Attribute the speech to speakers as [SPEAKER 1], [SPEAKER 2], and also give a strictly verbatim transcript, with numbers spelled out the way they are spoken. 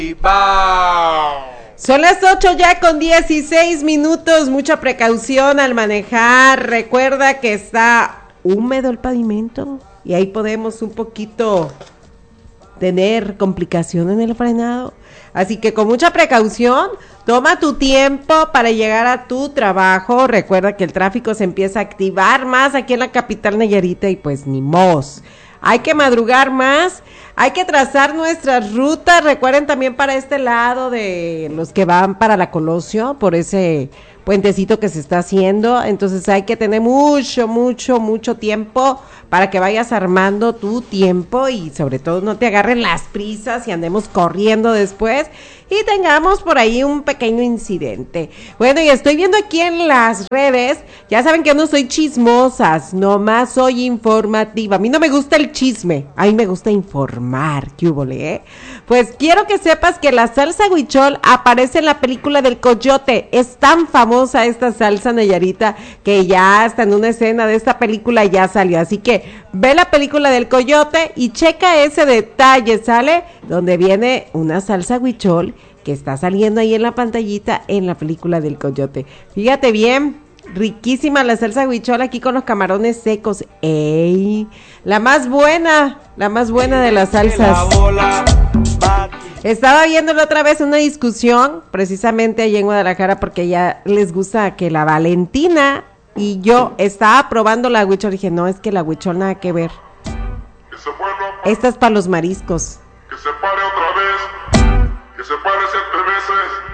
[SPEAKER 1] Son las ocho ya con dieciséis minutos, mucha precaución al manejar. Recuerda que está húmedo el pavimento y ahí podemos un poquito tener complicación en el frenado. Así que con mucha precaución, toma tu tiempo para llegar a tu trabajo. Recuerda que el tráfico se empieza a activar más aquí en la capital Nayarita y pues ni mos. Hay que madrugar más, hay que trazar nuestras rutas. Recuerden también para este lado de los que van para la Colosio, por ese puentecito que se está haciendo. Entonces hay que tener mucho, mucho, mucho tiempo para que vayas armando tu tiempo y sobre todo no te agarren las prisas y andemos corriendo después y tengamos por ahí un pequeño incidente. Bueno, y estoy viendo aquí en las redes, ya saben que yo no soy chismosas, nomás soy informativa. A mí no me gusta el chisme, a mí me gusta informar. ¿Qué hubo, eh? Pues quiero que sepas que la salsa huichol aparece en la película del Coyote. Es tan famosa esta salsa, Nayarita, que ya hasta en una escena de esta película ya salió. Así que ve la película del Coyote y checa ese detalle, ¿sale? Donde viene una salsa huichol que está saliendo ahí en la pantallita en la película del Coyote. Fíjate bien, riquísima la salsa huichol aquí con los camarones secos. ¡Ey! La más buena, la más buena de las salsas. Estaba viéndolo otra vez una discusión, precisamente allí en Guadalajara, porque ya les gusta que la Valentina y yo estaba probando la huichol. Dije, no, es que la huichol nada que ver. Esta es para los mariscos.
[SPEAKER 2] Que se pare otra vez, que se pare siete veces.